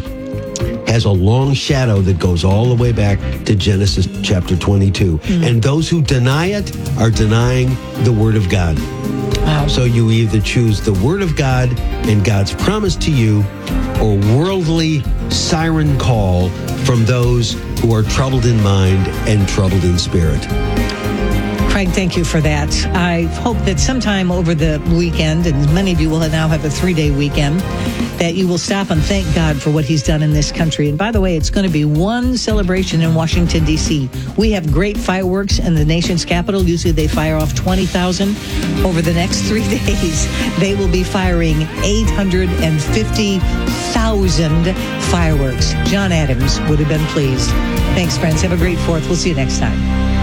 Speaker 2: has a long shadow that goes all the way back to Genesis chapter twenty-two. Mm-hmm. And those who deny it are denying the word of God. Wow. So you either choose the word of God and God's promise to you, or worldly siren call from those who are troubled in mind and troubled in spirit.
Speaker 1: Craig, thank you for that. I hope that sometime over the weekend, and many of you will now have a three-day weekend, that you will stop and thank God for what he's done in this country. And by the way, it's going to be one celebration in Washington, D C. We have great fireworks in the nation's capital. Usually they fire off twenty thousand. Over the next three days, they will be firing eight hundred fifty thousand fireworks. John Adams would have been pleased. Thanks, friends. Have a great fourth. We'll see you next time.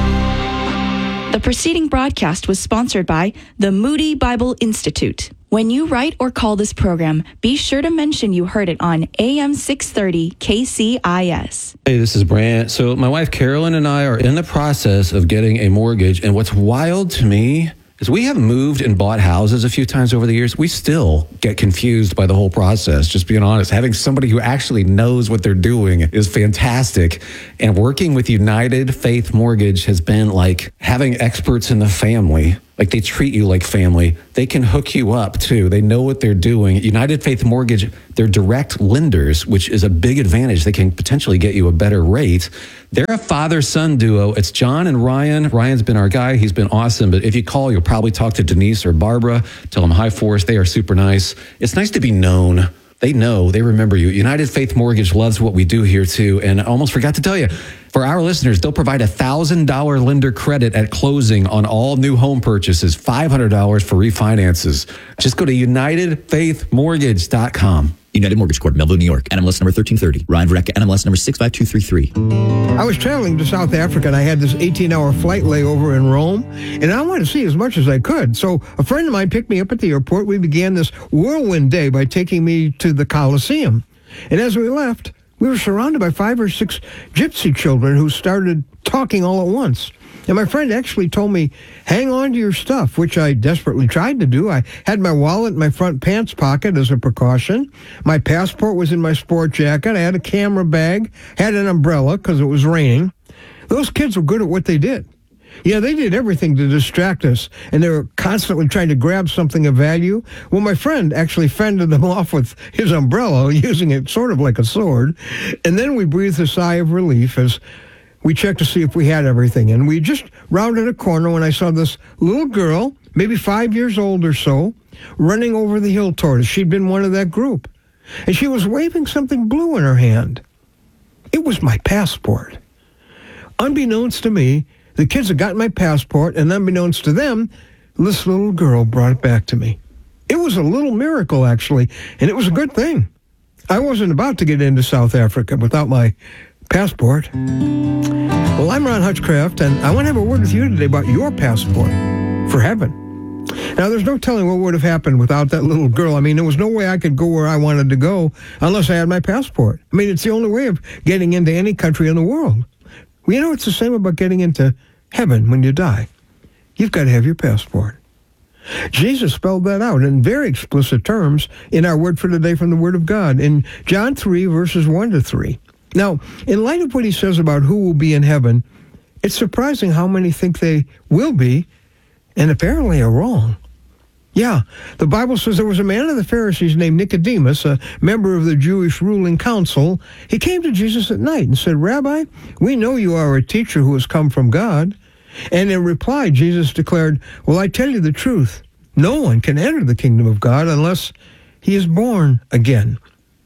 Speaker 15: The preceding broadcast was sponsored by the Moody Bible Institute. When you write or call this program, be sure to mention you heard it on A M six thirty K C I S.
Speaker 16: Hey, this is Brant. So my wife Carolyn and I are in the process of getting a mortgage. And what's wild to me is we have moved and bought houses a few times over the years. We still get confused by the whole process, just being honest. Having somebody who actually knows what they're doing is fantastic. And working with United Faith Mortgage has been like having experts in the family. Like, they treat you like family. They can hook you up, too. They know what they're doing. United Faith Mortgage, they're direct lenders, which is a big advantage. They can potentially get you a better rate. They're a father-son duo. It's John and Ryan. Ryan's been our guy. He's been awesome. But if you call, you'll probably talk to Denise or Barbara. Tell them hi for us. They are super nice. It's nice to be known. They know. They remember you. United Faith Mortgage loves what we do here, too. And I almost forgot to tell you, for our listeners, they'll provide a one thousand dollars lender credit at closing on all new home purchases, five hundred dollars for refinances. Just go to united faith mortgage dot com.
Speaker 17: United Mortgage Corp, Melville, New York. N M L S number thirteen thirty. Ryan Verrecka, N M L S number six five two three three.
Speaker 18: I was traveling to South Africa, and I had this eighteen-hour flight layover in Rome, and I wanted to see as much as I could. So a friend of mine picked me up at the airport. We began this whirlwind day by taking me to the Colosseum. And as we left, we were surrounded by five or six gypsy children who started talking all at once. And my friend actually told me, hang on to your stuff, which I desperately tried to do. I had my wallet in my front pants pocket as a precaution. My passport was in my sport jacket. I had a camera bag, had an umbrella because it was raining. Those kids were good at what they did. Yeah, they did everything to distract us, and they were constantly trying to grab something of value. Well, my friend actually fended them off with his umbrella, using it sort of like a sword. And then we breathed a sigh of relief as we checked to see if we had everything. And we just rounded a corner when I saw this little girl, maybe five years old or so, running over the hill toward us. She'd been one of that group. And she was waving something blue in her hand. It was my passport. Unbeknownst to me, the kids had gotten my passport, and unbeknownst to them, this little girl brought it back to me. It was a little miracle, actually, and it was a good thing. I wasn't about to get into South Africa without my passport. Well, I'm Ron Hutchcraft, and I want to have a word with you today about your passport for heaven. Now, there's no telling what would have happened without that little girl. I mean, there was no way I could go where I wanted to go unless I had my passport. I mean, it's the only way of getting into any country in the world. Well, you know, it's the same about getting into heaven when you die. You've got to have your passport. Jesus spelled that out in very explicit terms in our word for today from the Word of God in John three, verses one to three. Now, in light of what he says about who will be in heaven, it's surprising how many think they will be and apparently are wrong. Yeah, the Bible says there was a man of the Pharisees named Nicodemus, a member of the Jewish ruling council. He came to Jesus at night and said, Rabbi, we know you are a teacher who has come from God. And in reply, Jesus declared, well, I tell you the truth. No one can enter the kingdom of God unless he is born again.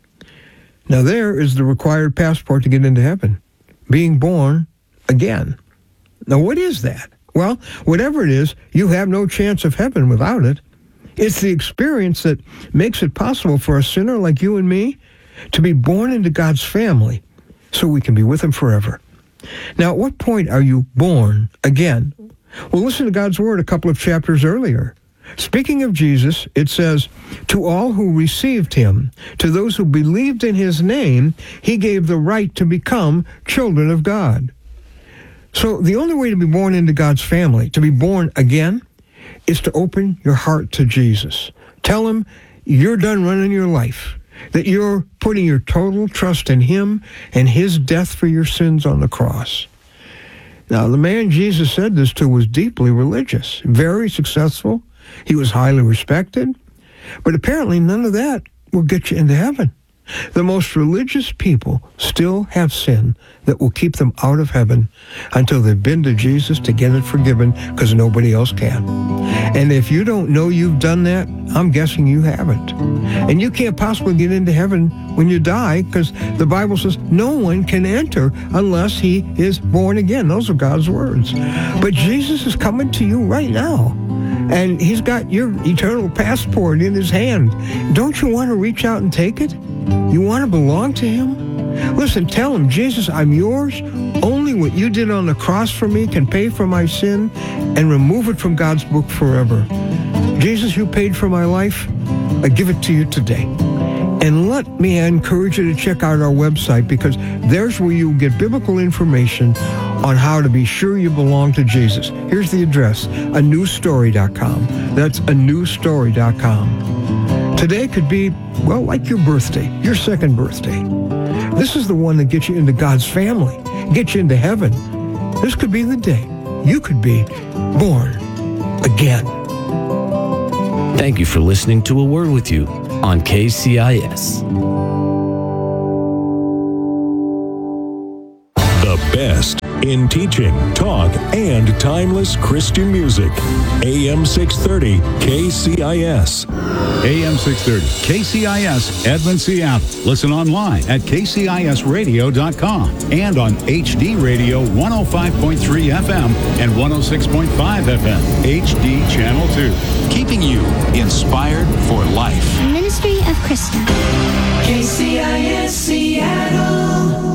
Speaker 18: Now there is the required passport to get into heaven, being born again. Now what is that? Well, whatever it is, you have no chance of heaven without it. It's the experience that makes it possible for a sinner like you and me to be born into God's family so we can be with him forever. Now, at what point are you born again? Well, listen to God's word a couple of chapters earlier. Speaking of Jesus, it says, to all who received him, to those who believed in his name, he gave the right to become children of God. So the only way to be born into God's family, to be born again, is to open your heart to Jesus. Tell him you're done running your life, that you're putting your total trust in him and his death for your sins on the cross. Now, the man Jesus said this to was deeply religious, very successful. He was highly respected, but apparently none of that will get you into heaven. The most religious people still have sin that will keep them out of heaven until they've been to Jesus to get it forgiven, because nobody else can. And if you don't know you've done that, I'm guessing you haven't. And you can't possibly get into heaven when you die, because the Bible says no one can enter unless he is born again. Those are God's words. But Jesus is coming to you right now. And he's got your eternal passport in his hand. Don't you want to reach out and take it? You want to belong to him? Listen, tell him, Jesus, I'm yours. Only what you did on the cross for me can pay for my sin and remove it from God's book forever. Jesus, you paid for my life. I give it to you today. And let me encourage you to check out our website, because there's where you'll get biblical information on how to be sure you belong to Jesus. Here's the address, a new story dot com. That's a new story dot com. Today could be, well, like your birthday, your second birthday. This is the one that gets you into God's family, gets you into heaven. This could be the day you could be born again.
Speaker 19: Thank you for listening to A Word With You on K C I S.
Speaker 10: The best in teaching, talk, and timeless Christian music. A M six thirty K C I S.
Speaker 11: A M six thirty K C I S, Edmond, Seattle. Listen online at K C I S radio dot com and on H D Radio one oh five point three F M and one oh six point five F M, H D Channel two.
Speaker 20: Keeping you inspired for life.
Speaker 21: Ministry of Krista.
Speaker 22: K C I S Seattle.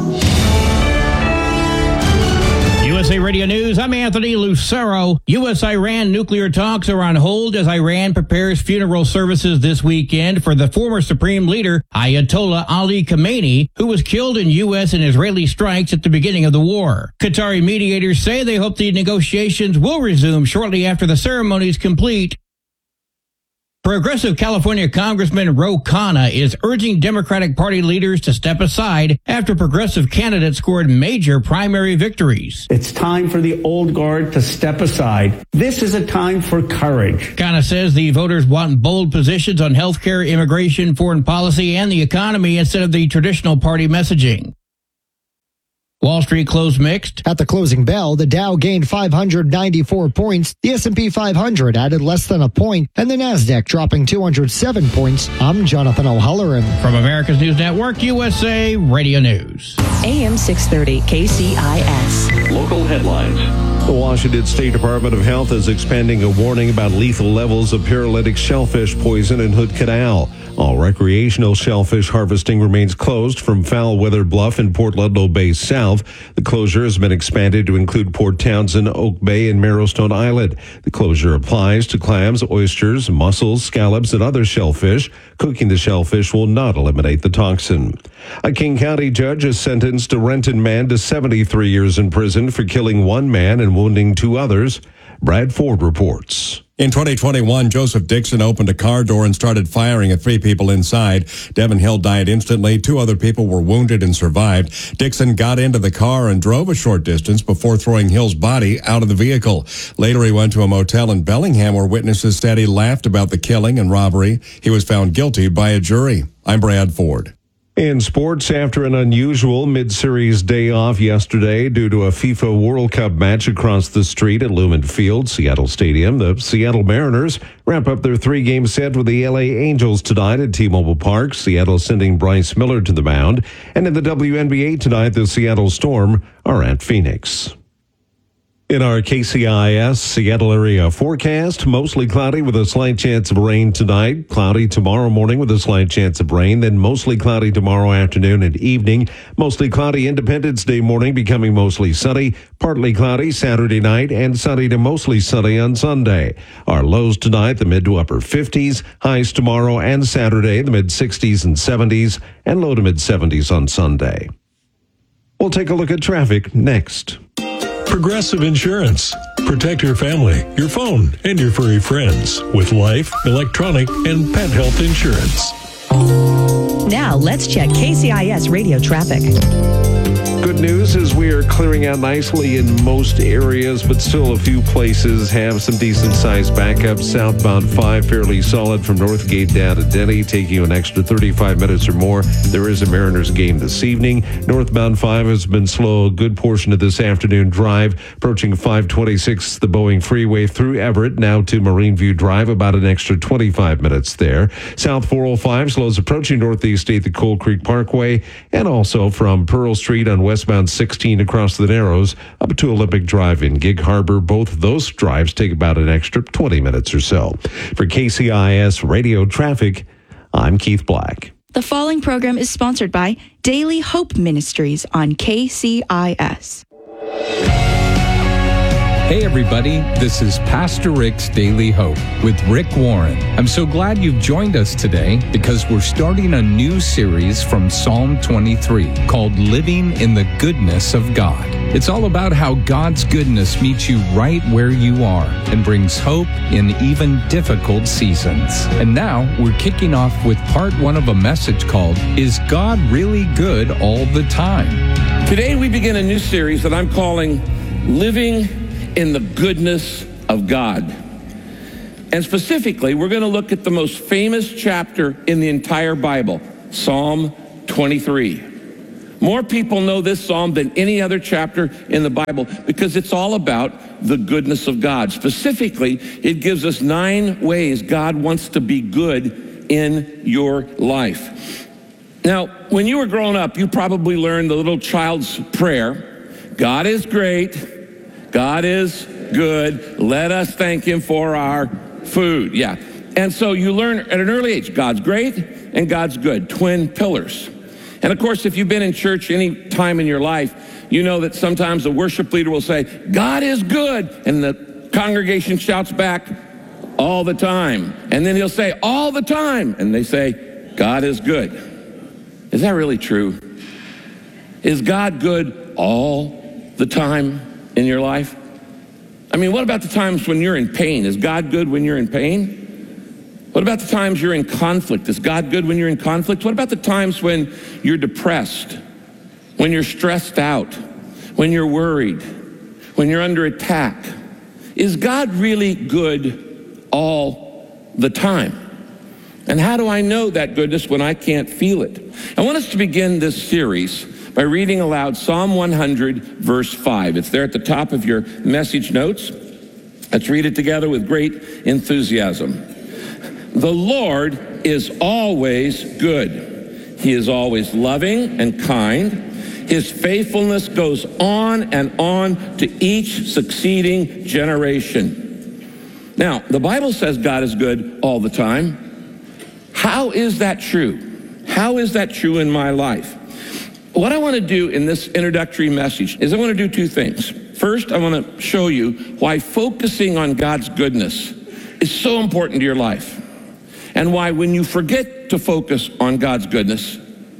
Speaker 23: U S A Radio News, I'm Anthony Lucero. U S Iran nuclear talks are on hold as Iran prepares funeral services this weekend for the former Supreme Leader, Ayatollah Ali Khamenei, who was killed in U S and Israeli strikes at the beginning of the war. Qatari mediators say they hope the negotiations will resume shortly after the ceremony is complete. Progressive California Congressman Ro Khanna is urging Democratic Party leaders to step aside after progressive candidates scored major primary victories.
Speaker 24: It's time for the old guard to step aside. This is a time for courage.
Speaker 23: Khanna says the voters want bold positions on health care, immigration, foreign policy, and the economy instead of the traditional party messaging. Wall Street closed mixed.
Speaker 25: At the closing bell, the Dow gained five hundred ninety-four points, the S and P five hundred added less than a point, and the Nasdaq dropping two hundred seven points. I'm Jonathan O'Halloran.
Speaker 23: From America's News Network, U S A Radio News.
Speaker 4: A M six thirty K C I S.
Speaker 9: Local headlines. The Washington State Department of Health is expanding a warning about lethal levels of paralytic shellfish poison in Hood Canal. All recreational shellfish harvesting remains closed from Foul Weather Bluff and Port Ludlow Bay south. The closure has been expanded to include Port Townsend, Oak Bay, and Marrowstone Island. The closure applies to clams, oysters, mussels, scallops, and other shellfish. Cooking the shellfish will not eliminate the toxin. A King County judge has sentenced a Renton man to seventy-three years in prison for killing one man and wounding two others. Brad Ford reports.
Speaker 26: In twenty twenty-one, Joseph Dixon opened a car door and started firing at three people inside. Devin Hill died instantly. Two other people were wounded and survived. Dixon got into the car and drove a short distance before throwing Hill's body out of the vehicle. Later, he went to a motel in Bellingham where witnesses said he laughed about the killing and robbery. He was found guilty by a jury. I'm Brad Ford.
Speaker 9: In sports, after an unusual mid-series day off yesterday due to a FIFA World Cup match across the street at Lumen Field, Seattle Stadium, the Seattle Mariners wrap up their three-game set with the L A Angels tonight at T-Mobile Park. Seattle sending Bryce Miller to the mound. And in the W N B A tonight, the Seattle Storm are at Phoenix. In our K C I S Seattle area forecast, mostly cloudy with a slight chance of rain tonight. Cloudy tomorrow morning with a slight chance of rain. Then mostly cloudy tomorrow afternoon and evening. Mostly cloudy Independence Day morning, becoming mostly sunny. Partly cloudy Saturday night and sunny to mostly sunny on Sunday. Our lows tonight, the mid to upper fifties. Highs tomorrow and Saturday, the mid sixties and seventies. And low to mid seventies on Sunday. We'll take a look at traffic next.
Speaker 10: Progressive Insurance. Protect your family, your phone, and your furry friends with life, electronic, and pet health insurance.
Speaker 4: Now let's check K C I S radio traffic.
Speaker 9: Good news. news is we are clearing out nicely in most areas, but still a few places have some decent-sized backups. Southbound five, fairly solid from Northgate down to Denny, taking you an extra thirty-five minutes or more. There is a Mariners game this evening. Northbound five has been slow a good portion of this afternoon drive, approaching five twenty-six, the Boeing Freeway through Everett, now to Marine View Drive, about an extra twenty-five minutes there. South four oh five slows approaching Northeast eighth at Coal Creek Parkway, and also from Pearl Street on westbound sixteen across the Narrows up to Olympic Drive in Gig Harbor. Both those drives take about an extra twenty minutes or so. For K C I S Radio Traffic, I'm Keith Black.
Speaker 15: The following program is sponsored by Daily Hope Ministries on K C I S.
Speaker 3: Hey everybody, this is Pastor Rick's Daily Hope with Rick Warren. I'm so glad you've joined us today because we're starting a new series from Psalm twenty-three called Living in the Goodness of God. It's all about how God's goodness meets you right where you are and brings hope in even difficult seasons. And now we're kicking off with part one of a message called, Is God Really Good All the Time?
Speaker 5: Today we begin a new series that I'm calling Living in the Goodness of God. And specifically, we're going to look at the most famous chapter in the entire Bible, Psalm twenty-three. More people know this psalm than any other chapter in the Bible because it's all about the goodness of God. Specifically, it gives us nine ways God wants to be good in your life. Now, when you were growing up, you probably learned the little child's prayer. God is great. God is good. Let us thank him for our food. Yeah. And so you learn at an early age, God's great and God's good, twin pillars. And of course, if you've been in church any time in your life, you know that sometimes the worship leader will say, God is good. And the congregation shouts back, all the time. And then he'll say, all the time. And they say, God is good. Is that really true? Is God good all the time in your life? I mean, what about the times when you're in pain? Is God good when you're in pain? What about the times you're in conflict? Is God good when you're in conflict? What about the times when you're depressed, when you're stressed out, when you're worried, when you're under attack? Is God really good all the time? And how do I know that goodness when I can't feel it? I want us to begin this series by reading aloud Psalm one hundred, verse five. It's there at the top of your message notes. Let's read it together with great enthusiasm. The Lord is always good. He is always loving and kind. His faithfulness goes on and on to each succeeding generation. Now, the Bible says God is good all the time. How is that true? How is that true in my life? What I want to do in this introductory message is I want to do two things. First, I want to show you why focusing on God's goodness is so important to your life, and why when you forget to focus on God's goodness,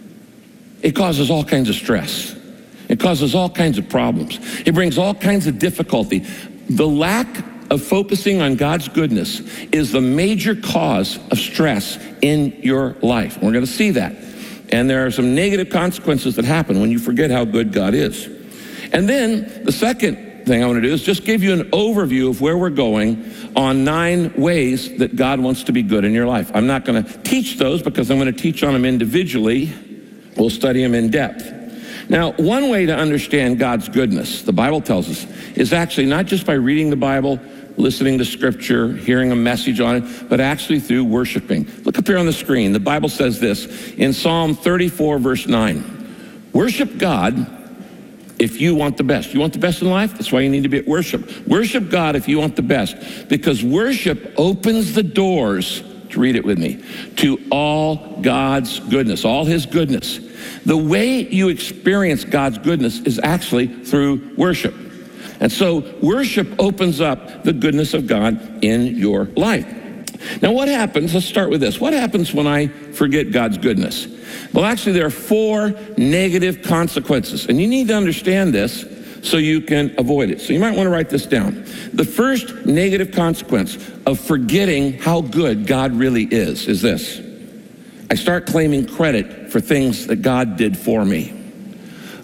Speaker 5: it causes all kinds of stress. It causes all kinds of problems. It brings all kinds of difficulty. The lack of focusing on God's goodness is the major cause of stress in your life. We're going to see that. And there are some negative consequences that happen when you forget how good God is. And then the second thing I want to do is just give you an overview of where we're going on nine ways that God wants to be good in your life. I'm not going to teach those because I'm going to teach on them individually. We'll study them in depth. Now, one way to understand God's goodness, the Bible tells us, is actually not just by reading the Bible, listening to scripture, hearing a message on it, but actually through worshiping. Look up here on the screen. The Bible says this in Psalm thirty-four, verse nine. Worship God if you want the best. You want the best in life? That's why you need to be at worship. Worship God if you want the best, because worship opens the doors, to read it with me, to all God's goodness, all his goodness. The way you experience God's goodness is actually through worship. And so worship opens up the goodness of God in your life. Now what happens, let's start with this. What happens when I forget God's goodness? Well, actually there are four negative consequences, and you need to understand this so you can avoid it. So you might want to write this down. The first negative consequence of forgetting how good God really is, is this. I start claiming credit for things that God did for me.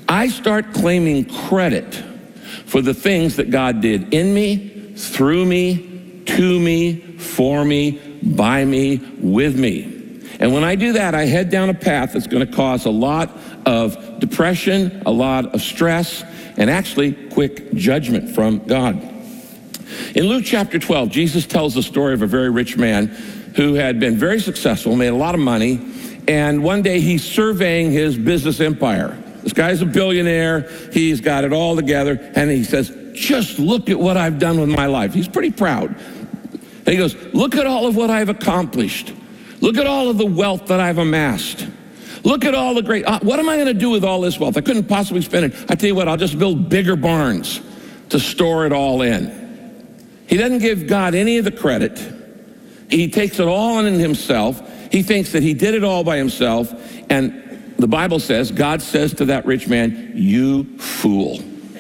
Speaker 5: I start claiming credit for the things that God did in me, through me, to me, for me, by me, with me. And when I do that, I head down a path that's going to cause a lot of depression, a lot of stress, and actually quick judgment from God. In Luke chapter twelve, Jesus tells the story of a very rich man who had been very successful, made a lot of money, and one day he's surveying his business empire. This guy's a billionaire, he's got it all together, and he says, just look at what I've done with my life. He's pretty proud. And he goes, look at all of what I've accomplished. Look at all of the wealth that I've amassed. Look at all the great, uh, what am I going to do with all this wealth? I couldn't possibly spend it. I tell you what, I'll just build bigger barns to store it all in. He doesn't give God any of the credit. He takes it all on in himself. He thinks that he did it all by himself. And the Bible says, God says to that rich man, you fool.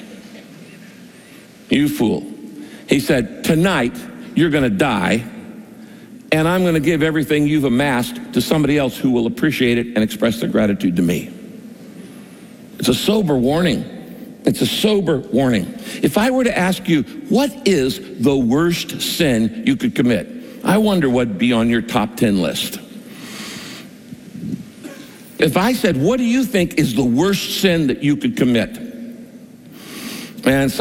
Speaker 5: You fool. He said, tonight you're going to die, and I'm going to give everything you've amassed to somebody else who will appreciate it and express their gratitude to me. It's a sober warning. It's a sober warning. If I were to ask you, what is the worst sin you could commit? I wonder what'd be on your top ten list. If I said, what do you think is the worst sin that you could commit? And